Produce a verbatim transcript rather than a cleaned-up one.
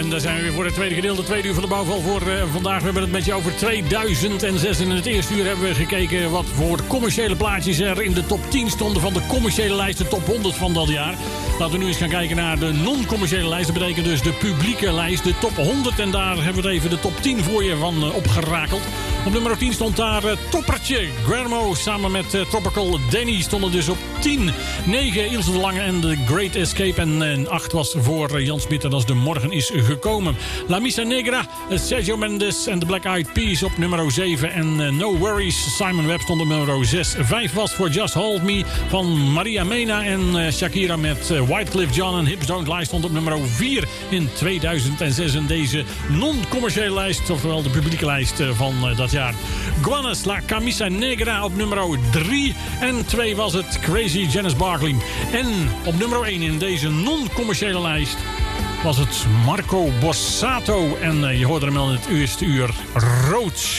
En daar zijn we weer voor het tweede gedeelte, tweede uur van de bouwval voor uh, vandaag. We hebben het met je over tweeduizend zes. En in het eerste uur hebben we gekeken wat voor commerciële plaatjes er in de top tien stonden van de commerciële lijst, de top honderd van dat jaar. Laten we nu eens gaan kijken naar de non-commerciële lijst. Dat betekent dus de publieke lijst, de top honderd. En daar hebben we even de top tien voor je van uh, opgerakeld. Op nummer tien stond daar uh, Toppertje. Guillermo samen met uh, Tropical Danny stonden dus op tien. negen Ilse de Lange en The Great Escape. En uh, acht was voor uh, Jan Smit en als de morgen is gekomen. La Misa Negra, uh, Sergio Mendes en The Black Eyed Peas op nummer zeven. En uh, No Worries, Simon Webb stond op nummer zes. vijf was voor Just Hold Me van Maria Mena en uh, Shakira met uh, Wyclef Jean en Hips Don't Lie stond op nummer vier in tweeduizend zes in deze non-commerciële lijst, oftewel de publieke lijst uh, van uh, dat jaar. Guanas, La Camisa Negra op nummer drie en twee was het Crazy Janice Barkley. En op nummer één in deze non-commerciële lijst was het Marco Borsato. En uh, je hoorde hem al in het eerste uur, Rood.